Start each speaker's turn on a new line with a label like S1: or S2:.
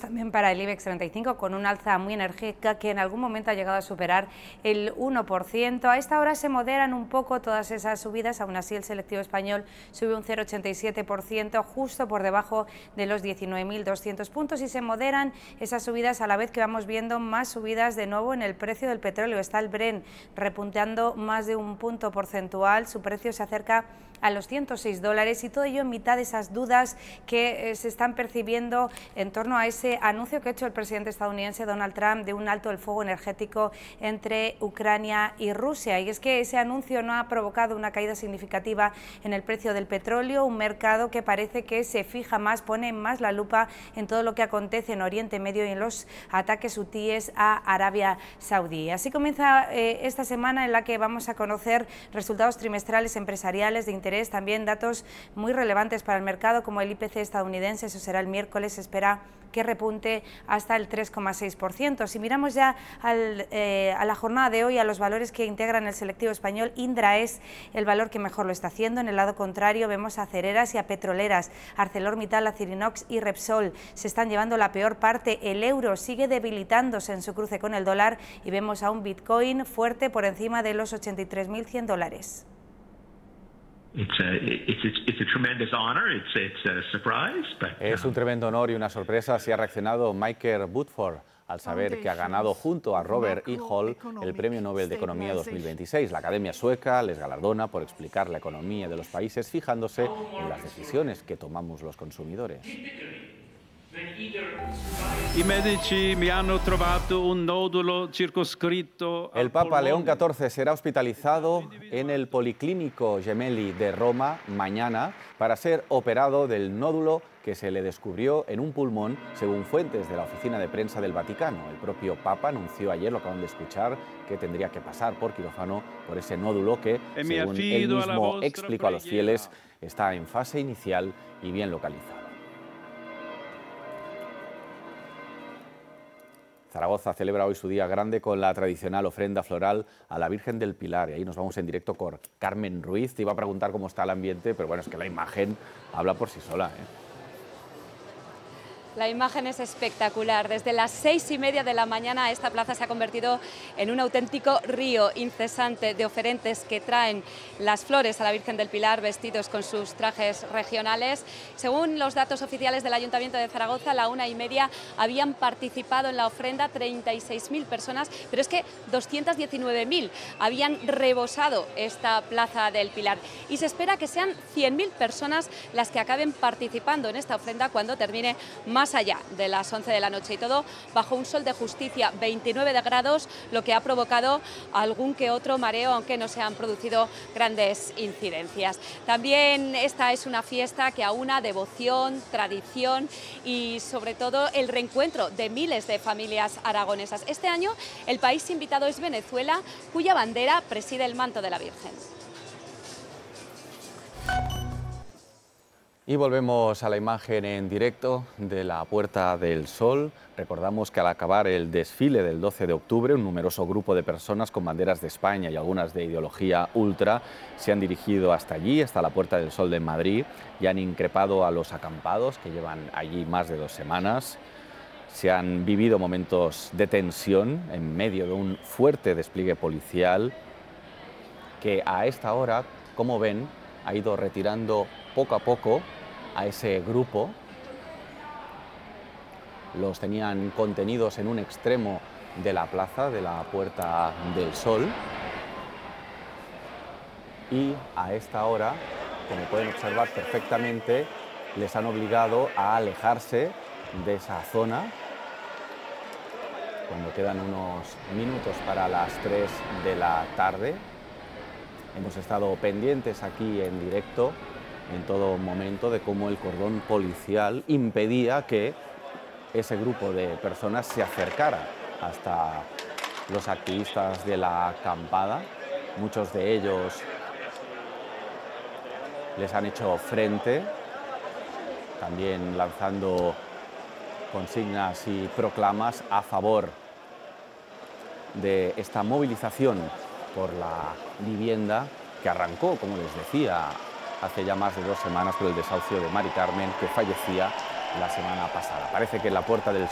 S1: también para el IBEX 35, con un alza muy enérgica que en algún momento ha llegado a superar el 1%. A esta hora se moderan un poco todas esas subidas, aún así el selectivo español sube un 0,87%, justo por debajo de los 19.200 puntos, y se moderan esas subidas a la vez que vamos viendo más subidas de nuevo en el precio del petróleo. Está el Brent repunteando más de un punto porcentual, su precio se acerca a los $106, y todo ello en mitad de esas dudas que se están percibiendo en torno a ese anuncio que ha hecho el presidente estadounidense Donald Trump de un alto el fuego energético entre Ucrania y Rusia. Y es que ese anuncio no ha provocado una caída significativa en el precio del petróleo, un mercado que parece que se fija más, pone más la lupa en todo lo que acontece en Oriente Medio y en los ataques hutíes a Arabia Saudí. Así comienza esta semana en la que vamos a conocer resultados trimestrales empresariales de interés, también datos muy relevantes para el mercado como el IPC estadounidense. Eso será el miércoles, se espera que repunte hasta el 3,6%. Si miramos ya a la jornada de hoy, a los valores que integran el selectivo español, Indra es el valor que mejor lo está haciendo. En el lado contrario vemos a acereras y a petroleras, ArcelorMittal, Acerinox y Repsol se están llevando la peor parte. El euro sigue debilitándose en su cruce con el dólar y vemos a un Bitcoin fuerte por encima de los $83.100.
S2: Es un tremendo honor y una sorpresa. Así ha reaccionado Michael Woodford al saber que ha ganado junto a Robert E. Hall el Premio Nobel de Economía 2026. La Academia Sueca les galardona por explicar la economía de los países fijándose en las decisiones que tomamos los consumidores.
S3: I medici mi hanno trovato un nodulo circoscritto.
S2: El Papa León XIV será hospitalizado en el Policlínico Gemelli de Roma mañana para ser operado del nódulo que se le descubrió en un pulmón, según fuentes de la oficina de prensa del Vaticano. El propio Papa anunció ayer, lo acaban de escuchar, que tendría que pasar por quirófano por ese nódulo que, según él mismo explicó a los fieles, está en fase inicial y bien localizado. Zaragoza celebra hoy su día grande con la tradicional ofrenda floral a la Virgen del Pilar. Y ahí nos vamos en directo con Carmen Ruiz. Te iba a preguntar cómo está el ambiente, pero bueno, es que la imagen habla por sí sola, ¿eh?
S4: La imagen es espectacular. Desde las 6:30 de la mañana esta plaza se ha convertido en un auténtico río incesante de oferentes que traen las flores a la Virgen del Pilar vestidos con sus trajes regionales. Según los datos oficiales del Ayuntamiento de Zaragoza, a la 1:30 habían participado en la ofrenda 36.000 personas, pero es que 219.000 habían rebosado esta plaza del Pilar. Y se espera que sean 100.000 personas las que acaben participando en esta ofrenda cuando termine más allá de las 11 de la noche, y todo bajo un sol de justicia, 29 grados, lo que ha provocado algún que otro mareo, aunque no se han producido grandes incidencias. También esta es una fiesta que aúna devoción, tradición y sobre todo el reencuentro de miles de familias aragonesas. Este año el país invitado es Venezuela, cuya bandera preside el manto de la Virgen.
S2: Y volvemos a la imagen en directo de la Puerta del Sol. Recordamos que al acabar el desfile del 12 de octubre, un numeroso grupo de personas con banderas de España y algunas de ideología ultra se han dirigido hasta allí, hasta la Puerta del Sol de Madrid, y han increpado a los acampados que llevan allí más de 2 semanas. Se han vivido momentos de tensión en medio de un fuerte despliegue policial que a esta hora, como ven, ha ido retirando poco a poco a ese grupo. Los tenían contenidos en un extremo de la plaza, de la Puerta del Sol. Y a esta hora, como pueden observar perfectamente, les han obligado a alejarse de esa zona. Cuando quedan unos minutos para las 3 de la tarde, hemos estado pendientes aquí en directo en todo momento de cómo el cordón policial impedía que ese grupo de personas se acercara hasta los activistas de la acampada. Muchos de ellos les han hecho frente, también lanzando consignas y proclamas a favor de esta movilización por la vivienda que arrancó, como les decía, hace ya más de 2 semanas por el desahucio de Mari Carmen, que fallecía la semana pasada. Parece que en la Puerta del